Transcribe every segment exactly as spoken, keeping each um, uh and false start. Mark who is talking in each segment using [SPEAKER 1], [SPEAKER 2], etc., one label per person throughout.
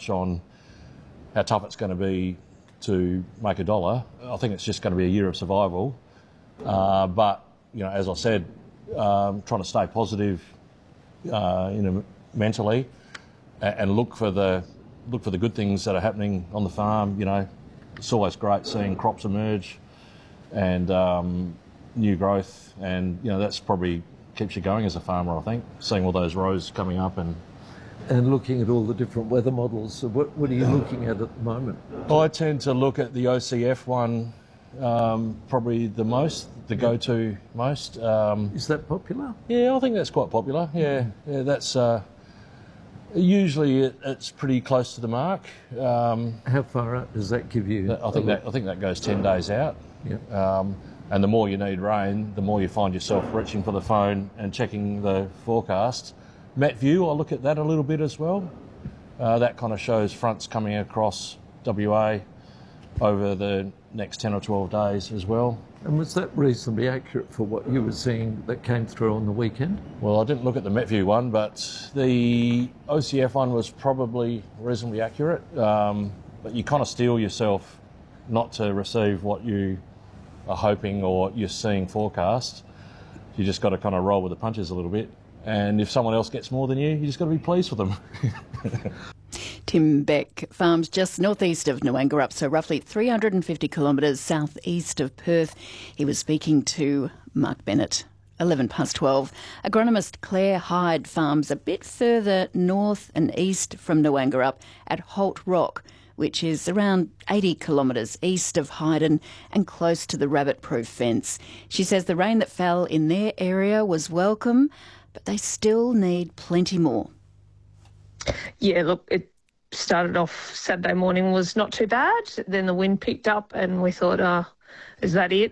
[SPEAKER 1] much on how tough it's going to be to make a dollar. I think it's just going to be a year of survival. Uh, but, you know, as I said, um, trying to stay positive, uh, you know, mentally, and, and look for the look for the good things that are happening on the farm. You know, it's always great seeing crops emerge and um, new growth, and you know that's probably keeps you going as a farmer. I think seeing all those rows coming up and.
[SPEAKER 2] And looking at all the different weather models, so what, what are you looking at at the moment?
[SPEAKER 1] I tend to look at the O C F one um, probably the most, the go-to most. Um,
[SPEAKER 2] Is that popular?
[SPEAKER 1] Yeah, I think that's quite popular. Yeah, yeah, that's uh, usually it, it's pretty close to the mark. Um,
[SPEAKER 2] How far out does that give you?
[SPEAKER 1] I think that I think that goes ten days out.
[SPEAKER 2] Yeah.
[SPEAKER 1] Um, and the more you need rain, the more you find yourself reaching for the phone and checking the forecast. MetView, I look at that a little bit as well. Uh, that kind of shows fronts coming across W A over the next ten or twelve days as well.
[SPEAKER 2] And was that reasonably accurate for what you were seeing that came through on the weekend?
[SPEAKER 1] Well, I didn't look at the MetView one, but the O C F one was probably reasonably accurate. Um, but you kind of steel yourself not to receive what you are hoping or you're seeing forecast. You just got to kind of roll with the punches a little bit. And if someone else gets more than you, you just got to be pleased with them.
[SPEAKER 3] Tim Beck farms just northeast of Noangarup, so roughly three hundred fifty kilometres southeast of Perth. He was speaking to Mark Bennett. eleven past twelve. Agronomist Claire Hyde farms a bit further north and east from Noangarup at Holt Rock, which is around eighty kilometres east of Hyden and close to the rabbit-proof fence. She says the rain that fell in their area was welcome, but they still need plenty more.
[SPEAKER 4] Yeah, look, it started off Saturday morning was not too bad. Then the wind picked up and we thought, oh, is that it?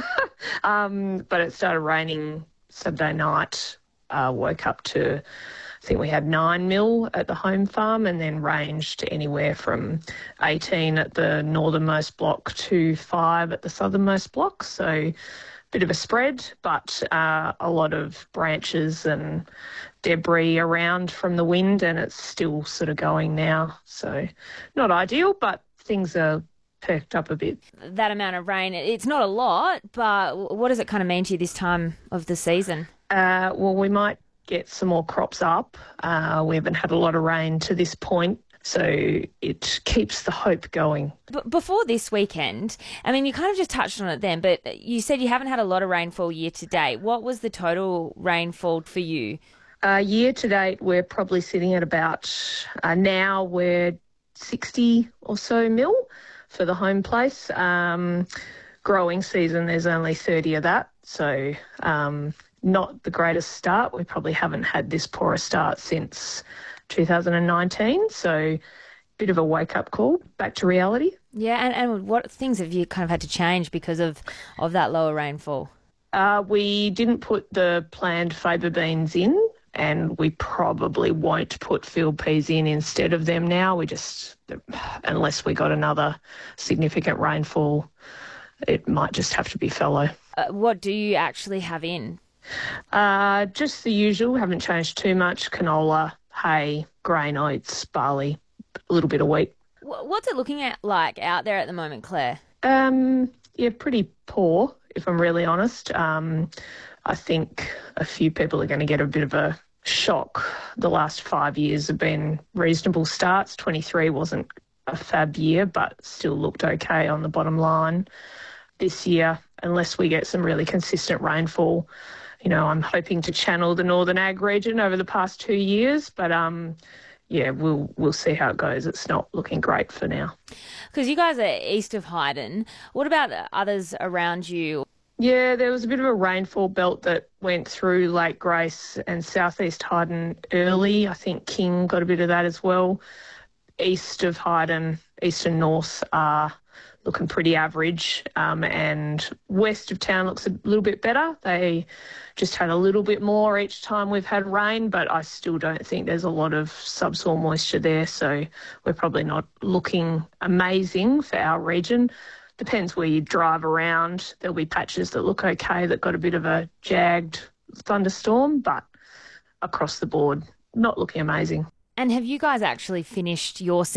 [SPEAKER 4] um, but it started raining Saturday night. Uh, woke up to, I think we had nine mil at the home farm, and then ranged anywhere from eighteen at the northernmost block to five at the southernmost block. So bit of a spread, but uh, a lot of branches and debris around from the wind, and it's still sort of going now. So not ideal, but things are perked up a bit.
[SPEAKER 5] That amount of rain, it's not a lot, but what does it kind of mean to you this time of the season?
[SPEAKER 4] Uh, well, we might get some more crops up. Uh, we haven't had a lot of rain to this point, so it keeps the hope going.
[SPEAKER 5] But before this weekend, I mean, you kind of just touched on it then, but you said you haven't had a lot of rainfall year to date. What was the total rainfall for you?
[SPEAKER 4] Uh, year to date, we're probably sitting at about, uh, now we're sixty or so mil for the home place. Um, growing season, there's only thirty of that. So um, not the greatest start. We probably haven't had this poor a start since two thousand nineteen. So bit of a wake-up call, back to reality.
[SPEAKER 5] Yeah, and, and what things have you kind of had to change because of, of that lower rainfall?
[SPEAKER 4] Uh, we didn't put the planned faba beans in, and we probably won't put field peas in instead of them now. We just, unless we got another significant rainfall, it might just have to be fallow.
[SPEAKER 5] Uh, what do you actually have in?
[SPEAKER 4] Uh, just the usual, haven't changed too much. Canola, hay, grain, oats, barley, a little bit of wheat.
[SPEAKER 5] What's it looking at like out there at the moment, Claire?
[SPEAKER 4] Um, yeah, pretty poor, if I'm really honest. Um, I think a few people are going to get a bit of a shock. The last five years have been reasonable starts. twenty-three wasn't a fab year, but still looked okay on the bottom line. This year, unless we get some really consistent rainfall, you know, I'm hoping to channel the Northern Ag region over the past two years, but um, yeah, we'll we'll see how it goes. It's not looking great for now.
[SPEAKER 5] Because you guys are east of Hyden. What about others around you?
[SPEAKER 4] Yeah, there was a bit of a rainfall belt that went through Lake Grace and southeast Hyden early. I think King got a bit of that as well. East of Hyden, east and north are looking pretty average, um, and west of town looks a little bit better. They just had a little bit more each time we've had rain, but I still don't think there's a lot of subsoil moisture there, so we're probably not looking amazing for our region. Depends where you drive around. There'll be patches that look okay that got a bit of a jagged thunderstorm, but across the board, not looking amazing.
[SPEAKER 5] And have you guys actually finished your